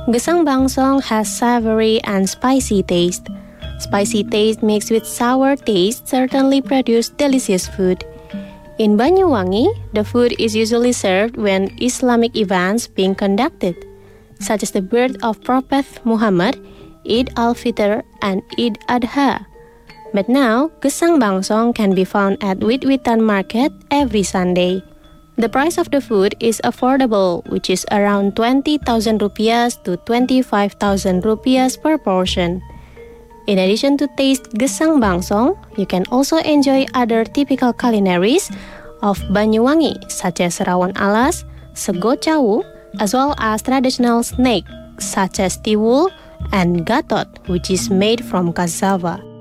Gesang bangsong has savory and spicy taste. Spicy taste mixed with sour taste certainly produce delicious food. In Banyuwangi, the food is usually served when Islamic events being conducted, such as the birth of Prophet Muhammad, Eid al-Fitr, and Eid Adha. But now, gesang bangsong can be found at Wit-Witan Market every Sunday. The price of the food is affordable, which is around 20,000 rupiah to 25,000 rupiah per portion. In addition to taste gesang bangsong, you can also enjoy other typical culinaries of Banyuwangi, such as rawon alas, sego cawu, as well as traditional snack such as tiwul and gatot, which is made from cassava.